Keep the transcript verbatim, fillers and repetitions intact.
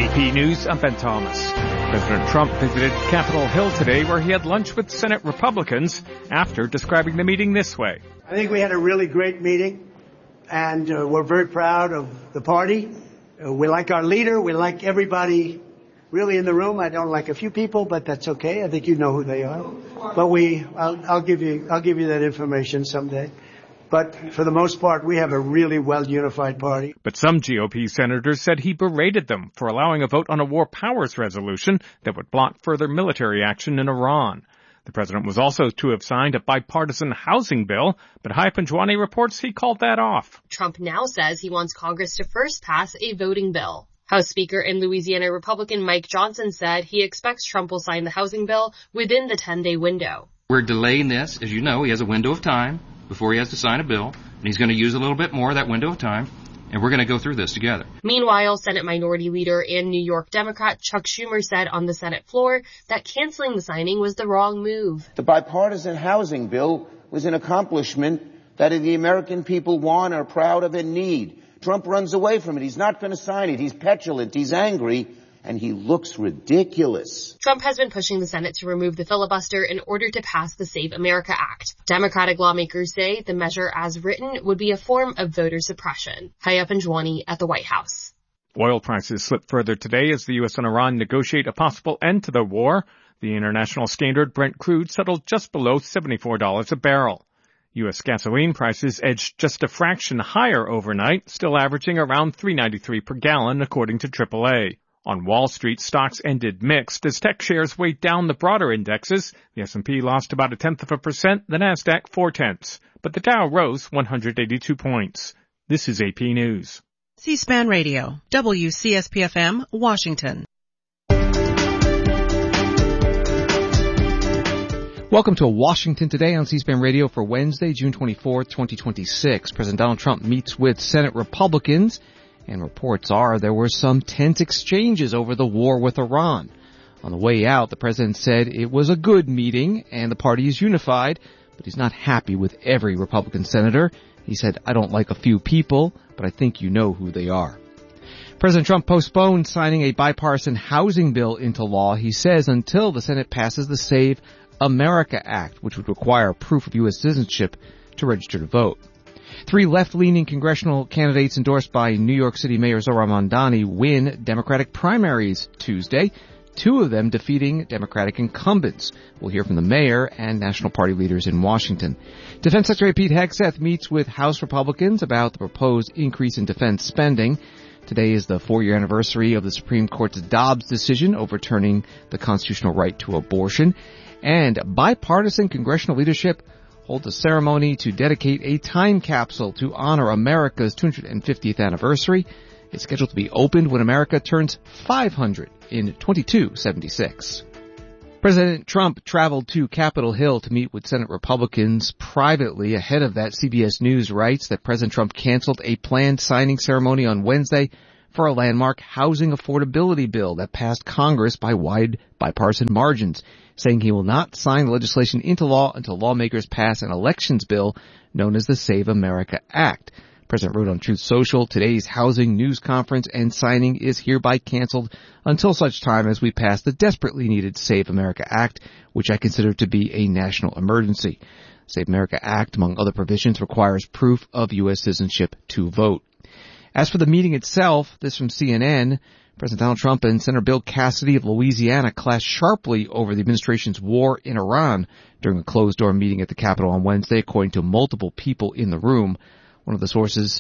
A P News, I'm Ben Thomas. President Trump visited Capitol Hill today where he had lunch with Senate Republicans after describing the meeting this way. I think we had a really great meeting, and uh, we're very proud of the party. Uh, we like our leader. We like everybody really in the room. I don't like a few people, but that's okay. I think you know who they are. But we, I'll, I'll give you, I'll give you that information someday. But for the most part, we have a really well-unified party. But some G O P senators said he berated them for allowing a vote on a war powers resolution that would block further military action in Iran. The president was also to have signed a bipartisan housing bill, but Hai Panjwani reports he called that off. Trump now says he wants Congress to first pass a voting bill. House Speaker and Louisiana Republican Mike Johnson said he expects Trump will sign the housing bill within the ten-day window. We're delaying this. As you know, he has a window of time before he has to sign a bill, and he's going to use a little bit more of that window of time, and we're going to go through this together. Meanwhile, Senate Minority Leader and New York Democrat Chuck Schumer said on the Senate floor that canceling the signing was the wrong move. The bipartisan housing bill was an accomplishment that the American people want, are proud of, and need. Trump runs away from it. He's not going to sign it. He's petulant. He's angry. And he looks ridiculous. Trump has been pushing the Senate to remove the filibuster in order to pass the Save America Act. Democratic lawmakers say the measure as written would be a form of voter suppression. Hai Panjwani at the White House. Oil prices slipped further today as the U S and Iran negotiate a possible end to the war. The international standard Brent crude settled just below seventy-four dollars a barrel. U S gasoline prices edged just a fraction higher overnight, still averaging around three ninety-three per gallon according to triple A. On Wall Street, stocks ended mixed as tech shares weighed down the broader indexes. The S and P lost about a tenth of a percent, the Nasdaq four-tenths. But the Dow rose one hundred eighty-two points. This is A P News. C-SPAN Radio, W C S P F M, Washington. Welcome to Washington Today on C-SPAN Radio for Wednesday, June twenty-fourth, twenty twenty-six. President Donald Trump meets with Senate Republicans. And reports are there were some tense exchanges over the war with Iran. On the way out, the president said it was a good meeting and the party is unified, but he's not happy with every Republican senator. He said, I don't like a few people, but I think you know who they are. President Trump postponed signing a bipartisan housing bill into law, he says, until the Senate passes the Save America Act, which would require proof of U S citizenship to register to vote. Three left-leaning congressional candidates endorsed by New York City Mayor Zohran Mamdani win Democratic primaries Tuesday, two of them defeating Democratic incumbents. We'll hear from the mayor and national party leaders in Washington. Defense Secretary Pete Hegseth meets with House Republicans about the proposed increase in defense spending. Today is the four-year anniversary of the Supreme Court's Dobbs decision overturning the constitutional right to abortion. And bipartisan congressional leadership holds a ceremony to dedicate a time capsule to honor America's two hundred fiftieth anniversary. It's scheduled to be opened when America turns five hundred in twenty-two seventy-six. President Trump traveled to Capitol Hill to meet with Senate Republicans privately. Ahead of that, C B S News writes that President Trump canceled a planned signing ceremony on Wednesday for a landmark housing affordability bill that passed Congress by wide bipartisan margins, saying he will not sign the legislation into law until lawmakers pass an elections bill known as the Save America Act. The president wrote on Truth Social, today's housing news conference and signing is hereby canceled until such time as we pass the desperately needed Save America Act, which I consider to be a national emergency. Save America Act, among other provisions, requires proof of U S citizenship to vote. As for the meeting itself, this from C N N, President Donald Trump and Senator Bill Cassidy of Louisiana clashed sharply over the administration's war in Iran during a closed-door meeting at the Capitol on Wednesday, according to multiple people in the room. One of the sources